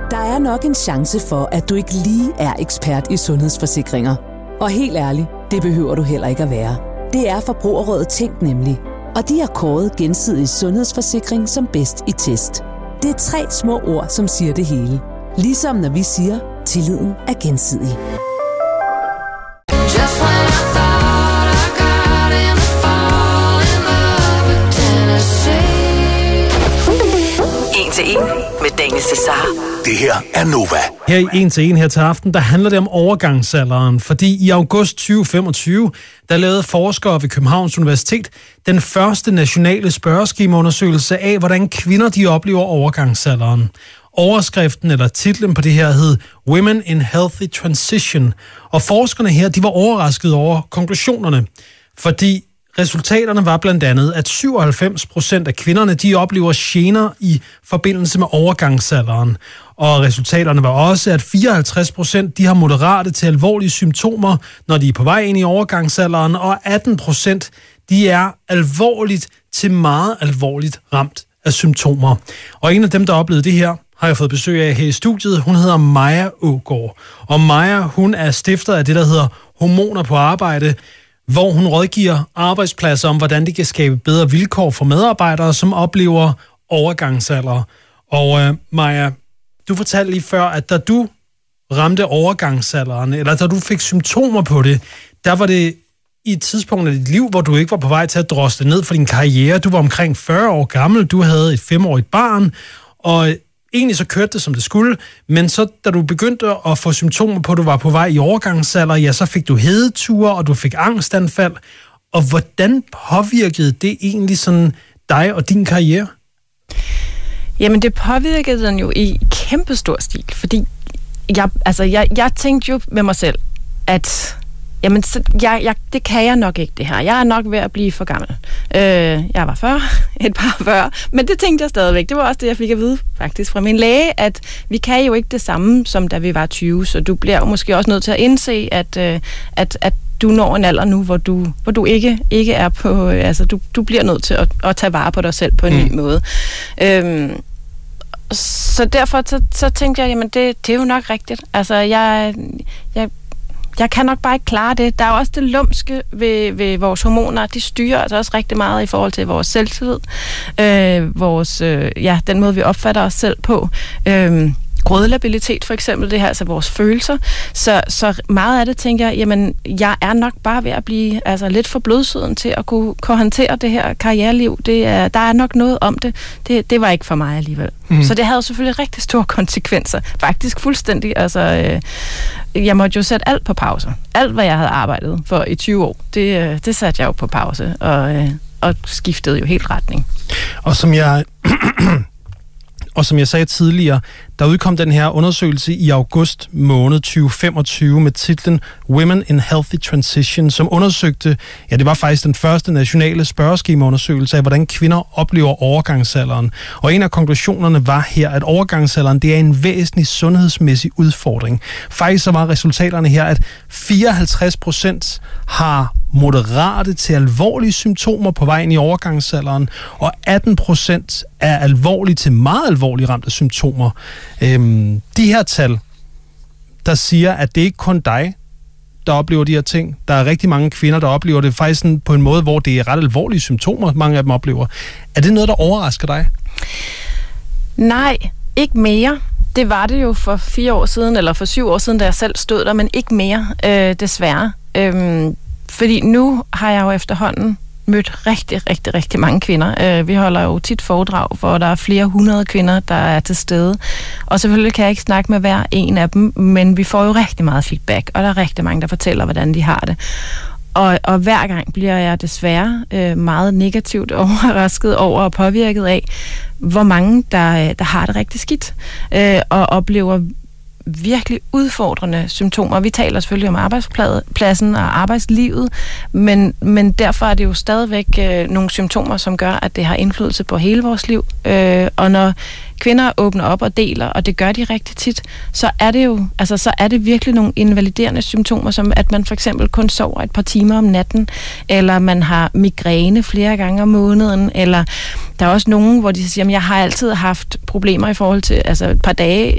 Der er nok en chance for, at du ikke lige er ekspert i sundhedsforsikringer. Og helt ærligt, det behøver du heller ikke at være. Det er Forbrugerrådet Tænk nemlig. Og de har kåret Gensidig Sundhedsforsikring som bedst i test. Det er 3 små ord, som siger det hele. Ligesom når vi siger, tilliden er gensidig. Med Daniel Cesar. Det her er Nova. Her i 1 til 1 her til aften, der handler det om overgangsalderen, fordi i august 2025, der lavede forskere ved Københavns Universitet den første nationale spørgeskemaundersøgelse af, hvordan kvinder de oplever overgangsalderen. Overskriften eller titlen på det her hed Women in Healthy Transition, og forskerne her, de var overrasket over konklusionerne, fordi resultaterne var blandt andet, at 97% af kvinderne, de oplever gener i forbindelse med overgangsalderen. Og resultaterne var også, at 54% de har moderate til alvorlige symptomer, når de er på vej ind i overgangsalderen, og 18% de er alvorligt til meget alvorligt ramt af symptomer. Og en af dem, der oplevede det her, har jeg fået besøg af her i studiet. Hun hedder Maja Aagaard. Og Maja, hun er stifter af det, der hedder Hormoner på Arbejde, hvor hun rådgiver arbejdspladser om, hvordan de kan skabe bedre vilkår for medarbejdere, som oplever overgangsalder. Og Maja, du fortalte lige før, at da du ramte overgangsalderen, eller da du fik symptomer på det, der var det i et tidspunkt af dit liv, hvor du ikke var på vej til at drosle ned for din karriere. Du var omkring 40 år gammel, du havde et 5-årigt barn, og egentlig så kørte det, som det skulle, men så da du begyndte at få symptomer på, at du var på vej i overgangsalder, ja, så fik du hedeture, og du fik angstanfald. Og hvordan påvirkede det egentlig sådan dig og din karriere? Jamen, det påvirkede den jo i kæmpestor stil, fordi jeg tænkte jo med mig selv, at jamen, det kan jeg nok ikke, det her. Jeg er nok ved at blive for gammel. Jeg var 40, et par 40, men det tænkte jeg stadigvæk. Det var også det, jeg fik at vide faktisk fra min læge, at vi kan jo ikke det samme, som da vi var 20, så du bliver jo måske også nødt til at indse, at du når en alder nu, hvor du ikke er på... Altså, du bliver nødt til at tage vare på dig selv på en ny måde. Så derfor så tænkte jeg, jamen det er jo nok rigtigt. Altså, jeg kan nok bare ikke klare det. Der er også det lumske ved vores hormoner. De styrer altså også rigtig meget i forhold til vores selvtillid. Den måde, vi opfatter os selv på. Grådlabilitet for eksempel, det her, altså vores følelser. Så meget af det, tænker jeg, jamen, jeg er nok bare ved at blive lidt for blødsøden til at kunne håndtere det her karriereliv. Der er nok noget om det. Det var ikke for mig alligevel. Så det havde selvfølgelig rigtig store konsekvenser. Faktisk fuldstændig. Jeg måtte jo sætte alt på pause. Alt, hvad jeg havde arbejdet for i 20 år, det satte jeg jo på pause, og skiftede jo helt retning. Og som jeg sagde tidligere, der udkom den her undersøgelse i august måned 2025 med titlen Women in Healthy Transition, som undersøgte, ja, det var faktisk den første nationale spørgeskemaundersøgelse af, hvordan kvinder oplever overgangsalderen. Og en af konklusionerne var her, at overgangsalderen, det er en væsentlig sundhedsmæssig udfordring. Faktisk så var resultaterne her, at 54% har moderate til alvorlige symptomer på vej ind i overgangsalderen, og 18% er alvorlige til meget alvorligt ramte symptomer. De her tal, der siger, at det ikke kun dig, der oplever de her ting. Der er rigtig mange kvinder, der oplever det faktisk sådan på en måde, hvor det er ret alvorlige symptomer, mange af dem oplever. Er det noget, der overrasker dig? Nej, ikke mere. Det var det jo for 4 år siden, eller for 7 år siden, da jeg selv stod der, men ikke mere, desværre. Fordi nu har jeg jo efterhånden mødt rigtig, rigtig, rigtig mange kvinder. Vi holder jo tit foredrag, hvor der er flere 100 kvinder, der er til stede. Og selvfølgelig kan jeg ikke snakke med hver en af dem, men vi får jo rigtig meget feedback, og der er rigtig mange, der fortæller, hvordan de har det. Og hver gang bliver jeg desværre meget negativt overrasket over og påvirket af, hvor mange, der har det rigtig skidt, og oplever virkelig udfordrende symptomer. Vi taler selvfølgelig om arbejdspladsen og arbejdslivet, men derfor er det jo stadigvæk nogle symptomer, som gør, at det har indflydelse på hele vores liv. Og når kvinder åbner op og deler, og det gør de rigtig tit, så er det jo, så er det virkelig nogle invaliderende symptomer, som at man for eksempel kun sover et par timer om natten, eller man har migræne flere gange om måneden, eller der er også nogen, hvor de siger, at jeg har altid haft problemer i forhold til, et par dage